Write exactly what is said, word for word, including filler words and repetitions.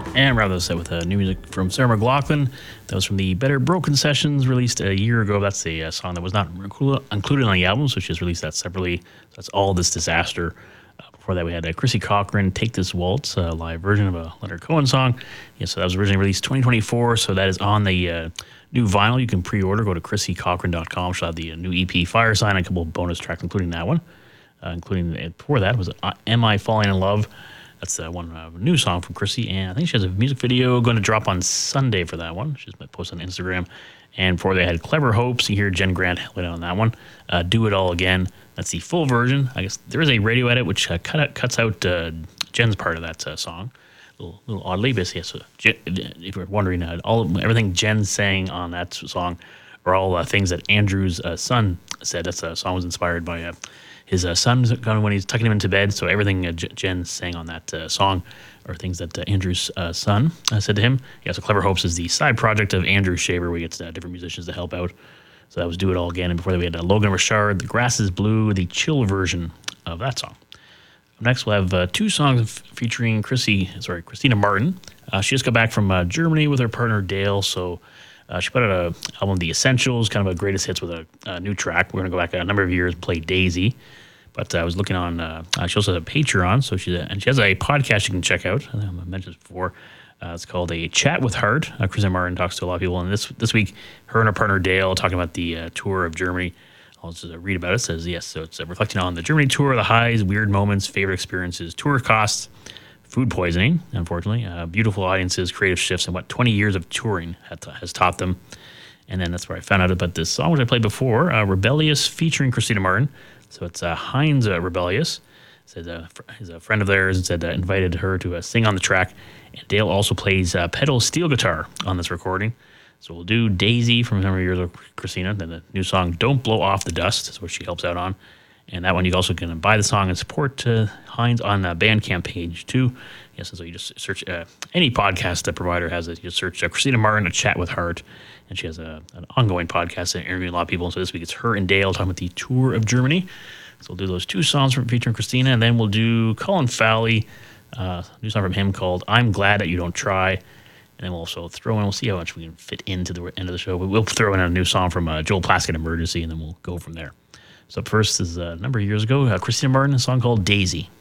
And rather this set with uh, new music from Sarah McLachlan. That was from the Better Broken Sessions, released a year ago. That's the uh, song that was not included on the album, so she just released that separately. So that's All This Disaster. Uh, before that, we had uh, Chrissy Cochran, Take This Waltz, a live version of a Leonard Cohen song. Yeah, so that was originally released twenty twenty-four, so that is on the uh, new vinyl. You can pre-order. Go to chrissy cochran dot com. She'll have the uh, new E P Fire Sign and a couple of bonus tracks, including that one. Uh, including, uh, before that, was uh, Am I Falling in Love? That's uh, one uh, new song from Chrissy, and I think she has a music video going to drop on Sunday for that one. She's posted on Instagram. And before they had Clever Hopes, you hear Jen Grant held on that one. Uh, Do It All Again. That's the full version. I guess there is a radio edit which uh, cut out, cuts out uh, Jen's part of that uh, song. A little, little oddly, but yes, so Jen, if you're wondering, uh, all everything Jen's saying on that song are all uh, things that Andrew's uh, son said. That uh, song was inspired by uh, his uh, son when he's tucking him into bed. So everything uh, Jen sang on that uh, song are things that uh, Andrew's uh, son uh, said to him. Yeah, so Clever Hopes is the side project of Andrew Shaver, where he gets uh, different musicians to help out. So that was Do It All Again. And before that, we had uh, Logan Richard, The Grass is Blue, the chill version of that song. Next, we'll have uh, two songs f- featuring Chrissy, sorry, Christina Martin. Uh, she just got back from uh, Germany with her partner Dale. So uh, she put out an album, The Essentials, kind of a greatest hits with a, a new track. We're going to go back a number of years and play Daisy. But uh, I was looking on, uh, uh, she also has a Patreon, so she's a, and she has a podcast you can check out. I mentioned this before. Uh, it's called A Chat with Heart. Uh, Christina Martin talks to a lot of people. And this this week, her and her partner Dale talking about the uh, tour of Germany. I'll just uh, read about it. It says, yes, so it's uh, reflecting on the Germany tour, the highs, weird moments, favorite experiences, tour costs, food poisoning, unfortunately, uh, beautiful audiences, creative shifts, and what twenty years of touring has, has taught them. And then that's where I found out about this song, which I played before, uh, Rebellious, featuring Christina Martin. So it's uh, Heinz uh, Rebellious. Said uh, fr- he's a friend of theirs and said uh, invited her to uh, sing on the track. And Dale also plays uh, pedal steel guitar on this recording. So we'll do Daisy from a number of years of Christina. Then the new song Don't Blow Off the Dust is what she helps out on. And that one you also can buy the song and support uh, Heinz on the Bandcamp page too. Yes, and so you just search uh, any podcast that provider has it. You just search uh, Christina Martin, A Chat with Heart. And she has a, an ongoing podcast and interviewing a lot of people. And so this week it's her and Dale talking about the tour of Germany. So we'll do those two songs from featuring Christina, and then we'll do Colin Fowley, uh, a new song from him called I'm Glad That You Don't Try. And then we'll also throw in, we'll see how much we can fit into the end of the show. But we'll throw in a new song from uh, Joel Plaskett, Emergency, and then we'll go from there. So up first is uh, a number of years ago, uh, Christina Martin, a song called Daisy.